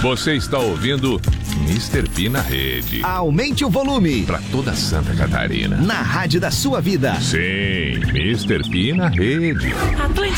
Você está ouvindo Mr. P na rede. Aumente o volume. Para toda Santa Catarina. Na rádio da sua vida. Sim, Mr. P na rede.